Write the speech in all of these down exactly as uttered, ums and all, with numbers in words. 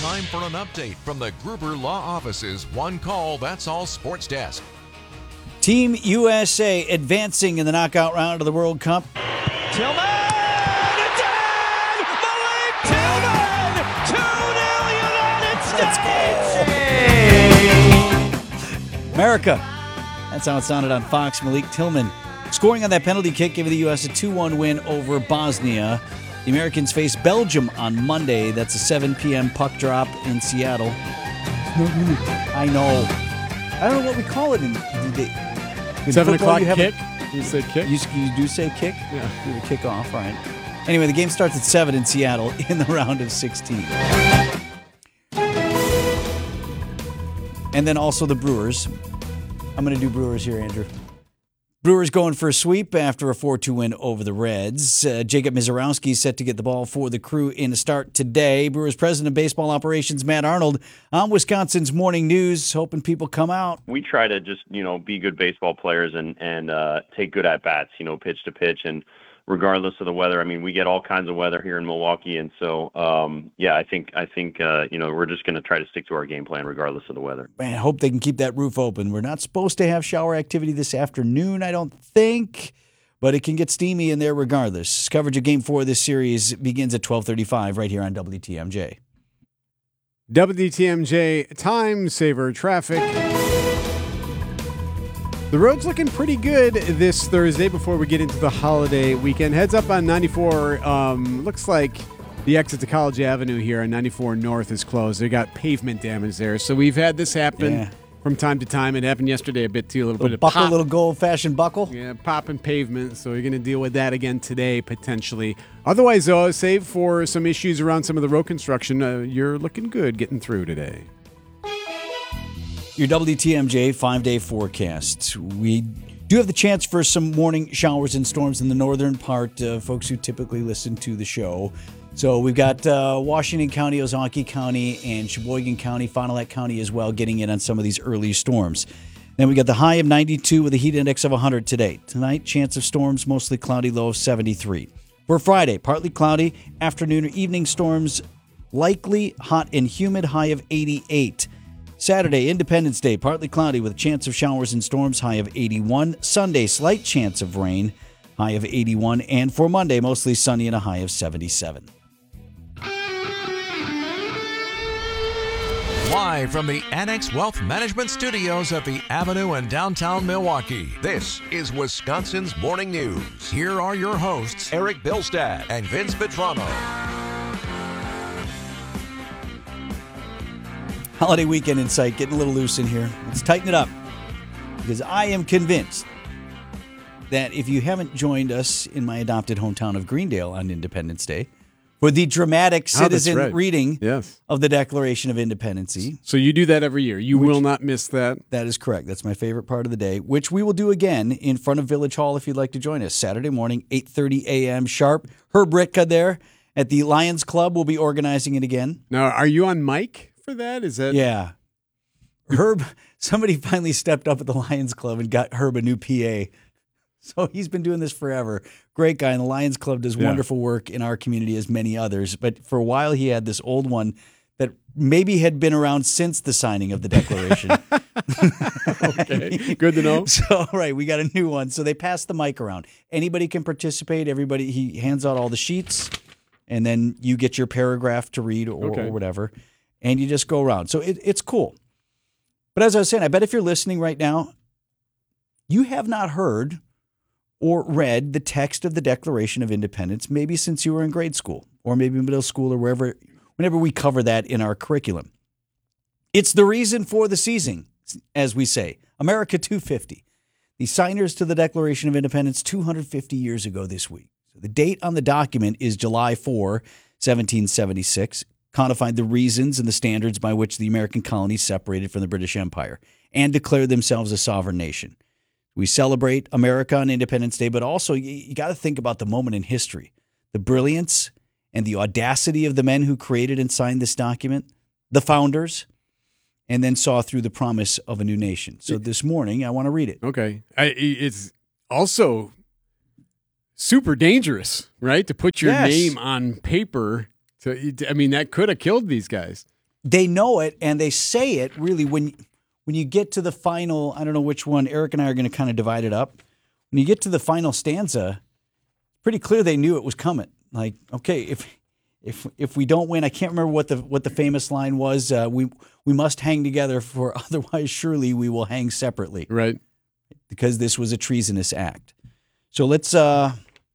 time for an update from the Gruber Law Office's One Call, That's All Sports Desk. Team U S A advancing in the knockout round of the World Cup. Tillman! It's in! Malik Tillman! two nil United States! America. That's how it sounded on Fox. Malik Tillman scoring on that penalty kick, giving the U S a two one win over Bosnia. The Americans face Belgium on Monday. That's a seven p.m. puck drop in Seattle. I know. I don't know what we call it in the Seven o'clock you kick? A, you say kick? You, you do say kick? Yeah. You kick off, right. Anyway, the game starts at seven in Seattle in the round of sixteen. And then also the Brewers. I'm going to do Brewers here, Andrew. Brewers going for a sweep after a four two win over the Reds. Uh, Jacob Mizorowski is set to get the ball for the Crew in a start today. Brewers president of baseball operations, Matt Arnold, on Wisconsin's Morning News, hoping people come out. We try to just, you know, be good baseball players and, and uh, take good at-bats, you know, pitch to pitch. And regardless of the weather, I mean, we get all kinds of weather here in Milwaukee. And so, um, yeah, I think, I think uh, you know, we're just going to try to stick to our game plan regardless of the weather. Man, I hope they can keep that roof open. We're not supposed to have shower activity this afternoon, I don't think, but it can get steamy in there regardless. Coverage of Game four of this series begins at twelve thirty-five right here on W T M J. W T M J time saver traffic. The road's looking pretty good this Thursday before we get into the holiday weekend. Heads up on ninety-four. Um, looks like the exit to College Avenue here on ninety-four North is closed. They got pavement damage there. So we've had this happen Yeah. from time to time. It happened yesterday a bit too. A little, Little bit of buckle, pop. little gold-fashioned buckle. Yeah, popping pavement. So you're going to deal with that again today, potentially. Otherwise, though, save for some issues around some of the road construction, uh, you're looking good getting through today. Your W T M J five-day forecast. We do have the chance for some morning showers and storms in the northern part, uh, folks who typically listen to the show. So we've got uh, Washington County, Ozaukee County, and Sheboygan County, Fond du Lac County as well, getting in on some of these early storms. Then we got the high of ninety-two with a heat index of one hundred today. Tonight, chance of storms, mostly cloudy, low of seventy-three. For Friday, partly cloudy, afternoon or evening storms, likely hot and humid, high of eighty-eight. Saturday, Independence Day, partly cloudy with a chance of showers and storms, high of eighty-one. Sunday, slight chance of rain, high of eighty-one. And for Monday, mostly sunny and a high of seventy-seven. Live from the Annex Wealth Management Studios at the Avenue in downtown Milwaukee, this is Wisconsin's Morning News. Here are your hosts, Eric Bilstad and Vince Vitrano. Holiday weekend in sight, getting a little loose in here. Let's tighten it up, because I am convinced that if you haven't joined us in my adopted hometown of Greendale on Independence Day for the dramatic Oh, that's citizen right. reading Yes. of the Declaration of Independence. So you do that every year. You Which- will not miss that. That is correct. That's my favorite part of the day, which we will do again in front of Village Hall if you'd like to join us. Saturday morning, eight thirty a.m. sharp. Herb Ritka there at the Lions Club will be organizing it again. Now, are you on mic for that? Is that Yeah. Herb, somebody finally stepped up at the Lions Club and got Herb a new P A. So he's been doing this forever. Great guy. And the Lions Club does Yeah. wonderful work in our community, as many others. But for a while, he had this old one that maybe had been around since the signing of the Declaration. okay? Good to know. So, right, we got a new one. So they pass the mic around. Anybody can participate. Everybody, he hands out all the sheets, and then you get your paragraph to read or, Okay. or whatever, and you just go around. So it, it's cool. But as I was saying, I bet if you're listening right now, you have not heard or read the text of the Declaration of Independence, maybe since you were in grade school or maybe middle school or wherever, whenever we cover that in our curriculum. It's the reason for the season, as we say, America two fifty. The signers to the Declaration of Independence two hundred fifty years ago this week. So the date on the document is July fourth, seventeen seventy-six, codified the reasons and the standards by which the American colonies separated from the British Empire and declared themselves a sovereign nation. We celebrate America on Independence Day, but also you, you got to think about the moment in history, the brilliance and the audacity of the men who created and signed this document, the founders, and then saw through the promise of a new nation. So this morning, I want to read it. Okay. I, it's also super dangerous, right? To put your Yes. name on paper. To, I mean, that could have killed these guys. they know it and they say it really when when you get to the final, I don't know which one, Eric and I are going to kind of divide it up. When you get to the final stanza, pretty clear they knew it was coming. Like, okay, if if if we don't win, I can't remember what the what the famous line was. Uh, we we must hang together, for otherwise surely we will hang separately. Right. Because this was a treasonous act. So let's uh,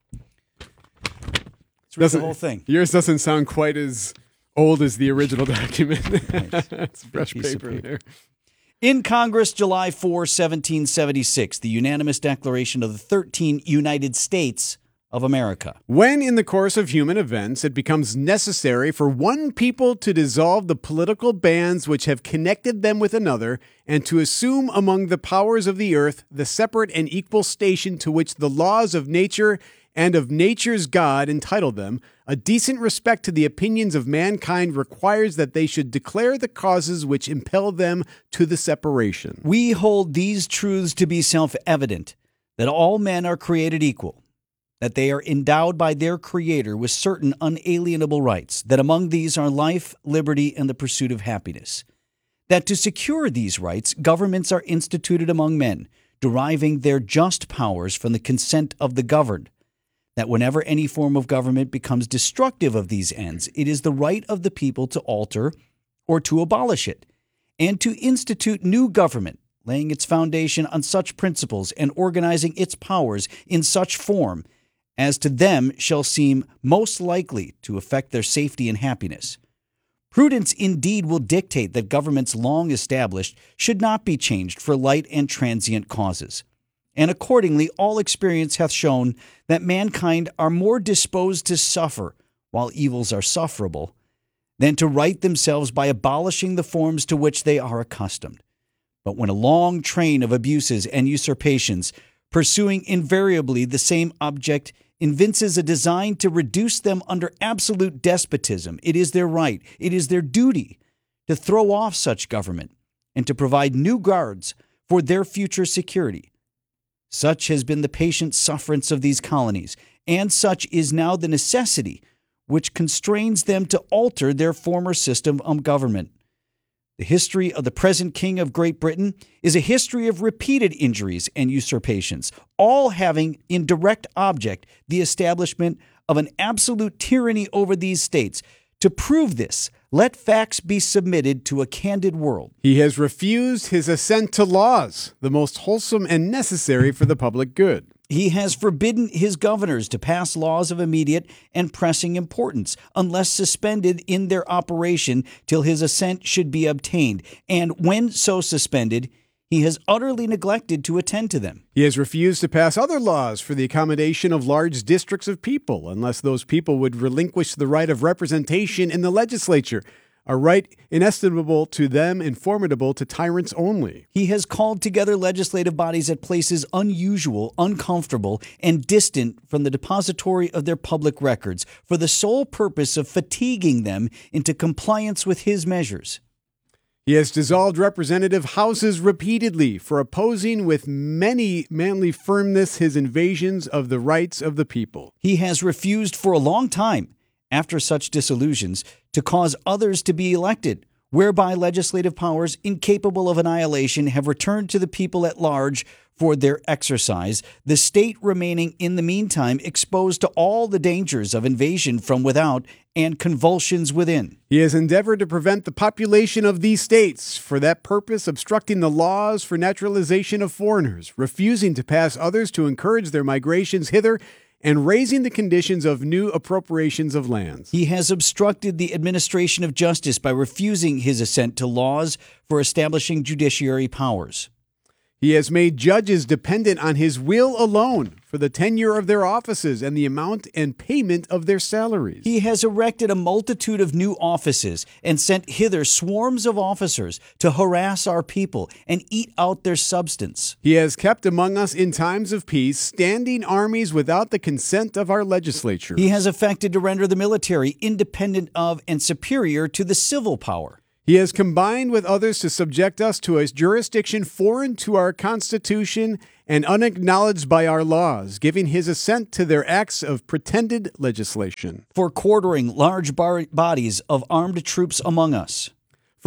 let's read the whole thing. Yours doesn't sound quite as old as the original document. Nice. It's fresh Piece of paper, paper. there. In Congress, July fourth, seventeen seventy-six, the unanimous declaration of the thirteen United States of America. When in the course of human events it becomes necessary for one people to dissolve the political bands which have connected them with another, and to assume among the powers of the earth the separate and equal station to which the laws of nature and of nature's God entitle them, a decent respect to the opinions of mankind requires that they should declare the causes which impel them to the separation. We hold these truths to be self-evident, that all men are created equal, that they are endowed by their Creator with certain unalienable rights, that among these are life, liberty, and the pursuit of happiness, that to secure these rights, governments are instituted among men, deriving their just powers from the consent of the governed, that whenever any form of government becomes destructive of these ends, it is the right of the people to alter or to abolish it, and to institute new government, laying its foundation on such principles and organizing its powers in such form as to them shall seem most likely to affect their safety and happiness. Prudence indeed will dictate that governments long established should not be changed for light and transient causes. And accordingly, all experience hath shown that mankind are more disposed to suffer, while evils are sufferable, than to right themselves by abolishing the forms to which they are accustomed. But when a long train of abuses and usurpations, pursuing invariably the same object, evinces a design to reduce them under absolute despotism, it is their right, it is their duty, to throw off such government, and to provide new guards for their future security. Such has been the patient sufferance of these colonies, and such is now the necessity which constrains them to alter their former system of government. The history of the present King of Great Britain is a history of repeated injuries and usurpations, all having in direct object the establishment of an absolute tyranny over these states. To prove this, let facts be submitted to a candid world. He has refused his assent to laws, the most wholesome and necessary for the public good. He has forbidden his governors to pass laws of immediate and pressing importance, unless suspended in their operation till his assent should be obtained, and when so suspended, he has utterly neglected to attend to them. He has refused to pass other laws for the accommodation of large districts of people, unless those people would relinquish the right of representation in the legislature, a right inestimable to them and formidable to tyrants only. He has called together legislative bodies at places unusual, uncomfortable, and distant from the depository of their public records, for the sole purpose of fatiguing them into compliance with his measures. He has dissolved representative houses repeatedly for opposing with many manly firmness his invasions of the rights of the people. He has refused for a long time, after such dissolutions, to cause others to be elected, whereby legislative powers incapable of annihilation have returned to the people at large for their exercise, the state remaining in the meantime exposed to all the dangers of invasion from without and convulsions within. He has endeavored to prevent the population of these states, for that purpose obstructing the laws for naturalization of foreigners, refusing to pass others to encourage their migrations hither, and raising the conditions of new appropriations of lands. He has obstructed the administration of justice by refusing his assent to laws for establishing judiciary powers. He has made judges dependent on his will alone for the tenure of their offices and the amount and payment of their salaries. He has erected a multitude of new offices and sent hither swarms of officers to harass our people and eat out their substance. He has kept among us in times of peace standing armies without the consent of our legislature. He has effected to render the military independent of and superior to the civil power. He has combined with others to subject us to a jurisdiction foreign to our Constitution and unacknowledged by our laws, giving his assent to their acts of pretended legislation. For quartering large bar- bodies of armed troops among us.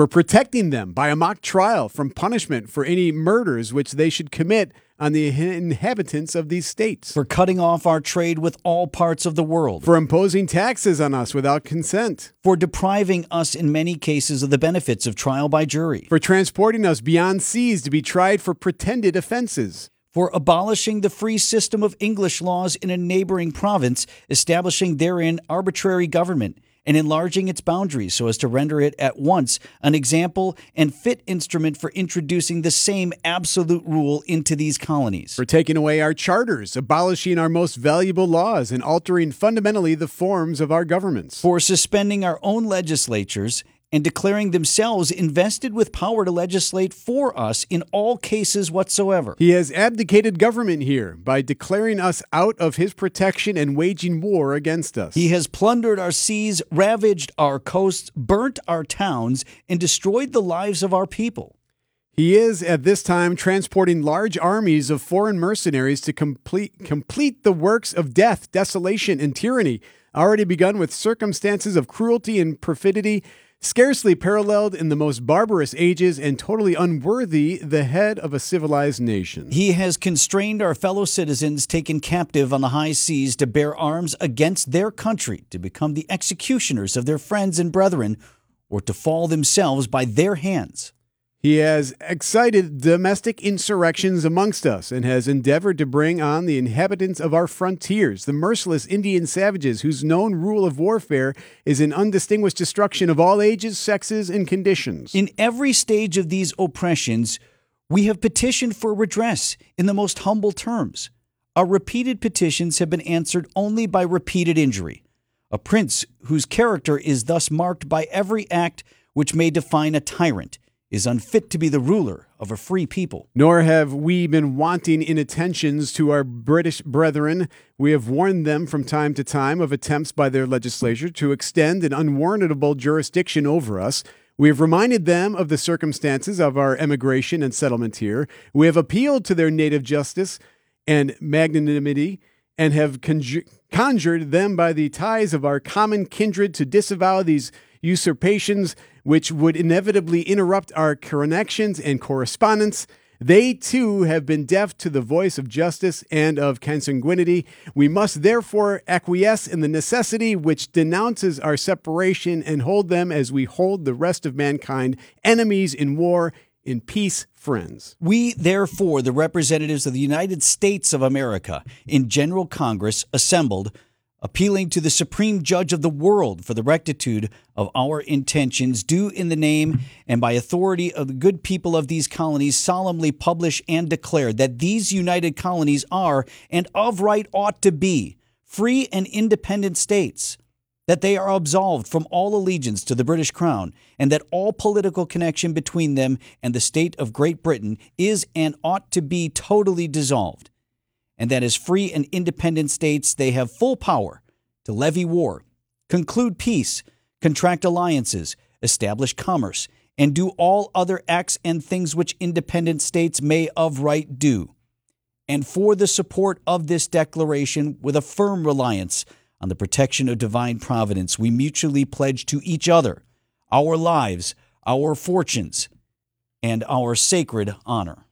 for protecting them by a mock trial from punishment for any murders which they should commit on the inhabitants of these states, for cutting off our trade with all parts of the world, for imposing taxes on us without consent, for depriving us in many cases of the benefits of trial by jury, for transporting us beyond seas to be tried for pretended offenses, for abolishing the free system of English laws in a neighboring province, establishing therein arbitrary government, and enlarging its boundaries so as to render it at once an example and fit instrument for introducing the same absolute rule into these colonies, for taking away our charters, abolishing our most valuable laws, and altering fundamentally the forms of our governments, for suspending our own legislatures and declaring themselves invested with power to legislate for us in all cases whatsoever. He has abdicated government here by declaring us out of his protection and waging war against us. He has plundered our seas, ravaged our coasts, burnt our towns, and destroyed the lives of our people. He is, at this time, transporting large armies of foreign mercenaries to complete, complete the works of death, desolation, and tyranny, already begun with circumstances of cruelty and perfidy, scarcely paralleled in the most barbarous ages and totally unworthy the head of a civilized nation. He has constrained our fellow citizens taken captive on the high seas to bear arms against their country, to become the executioners of their friends and brethren, or to fall themselves by their hands. He has excited domestic insurrections amongst us and has endeavored to bring on the inhabitants of our frontiers, the merciless Indian savages whose known rule of warfare is an undistinguished destruction of all ages, sexes, and conditions. In every stage of these oppressions, we have petitioned for redress in the most humble terms. Our repeated petitions have been answered only by repeated injury. A prince whose character is thus marked by every act which may define a tyrant is unfit to be the ruler of a free people. Nor have we been wanting in attentions to our British brethren. We have warned them from time to time of attempts by their legislature to extend an unwarrantable jurisdiction over us. We have reminded them of the circumstances of our emigration and settlement here. We have appealed to their native justice and magnanimity and have conju- conjured them by the ties of our common kindred to disavow these usurpations which would inevitably interrupt our connections and correspondence. They, too, have been deaf to the voice of justice and of consanguinity. We must therefore acquiesce in the necessity which denounces our separation and hold them as we hold the rest of mankind, enemies in war, in peace, friends. We, therefore, the representatives of the United States of America in General Congress assembled, appealing to the Supreme Judge of the world for the rectitude of our intentions, do in the name and by authority of the good people of these colonies solemnly publish and declare that these united colonies are, and of right ought to be, free and independent states, that they are absolved from all allegiance to the British Crown, and that all political connection between them and the state of Great Britain is and ought to be totally dissolved, and that as free and independent states they have full power to levy war, conclude peace, contract alliances, establish commerce, and do all other acts and things which independent states may of right do. And for the support of this declaration, with a firm reliance on the protection of divine providence, we mutually pledge to each other our lives, our fortunes, and our sacred honor.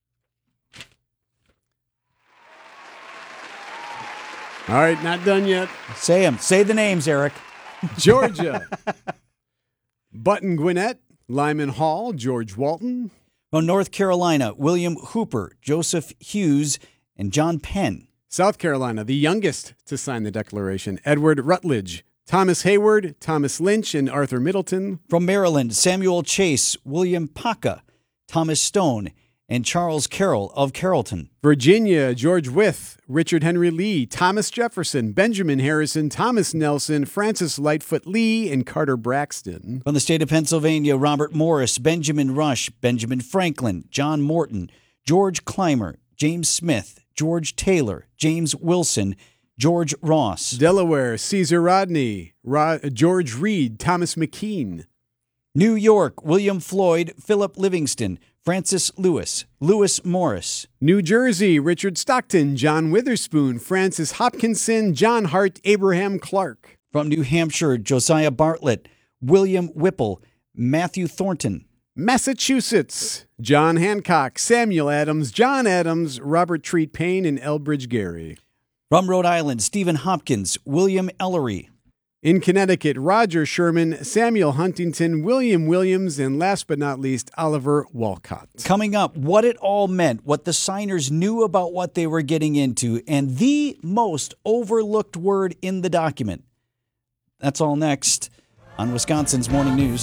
All right, not done yet. Say them. Say the names, Eric. Georgia. Button Gwinnett, Lyman Hall, George Walton. From North Carolina, William Hooper, Joseph Hughes, and John Penn. South Carolina, the youngest to sign the Declaration, Edward Rutledge, Thomas Hayward, Thomas Lynch, and Arthur Middleton. From Maryland, Samuel Chase, William Paca, Thomas Stone, and Charles Carroll of Carrollton. Virginia, George Wythe, Richard Henry Lee, Thomas Jefferson, Benjamin Harrison, Thomas Nelson, Francis Lightfoot Lee, and Carter Braxton. From the state of Pennsylvania, Robert Morris, Benjamin Rush, Benjamin Franklin, John Morton, George Clymer, James Smith, George Taylor, James Wilson, George Ross. Delaware, Caesar Rodney, Rod- George Reed, Thomas McKean. New York, William Floyd, Philip Livingston, Francis Lewis, Lewis Morris. New Jersey, Richard Stockton, John Witherspoon, Francis Hopkinson, John Hart, Abraham Clark. From New Hampshire, Josiah Bartlett, William Whipple, Matthew Thornton. Massachusetts, John Hancock, Samuel Adams, John Adams, Robert Treat Payne, and Elbridge Gerry. From Rhode Island, Stephen Hopkins, William Ellery. In Connecticut, Roger Sherman, Samuel Huntington, William Williams, and last but not least, Oliver Walcott. Coming up, what it all meant, what the signers knew about what they were getting into, and the most overlooked word in the document. That's all next on Wisconsin's Morning News.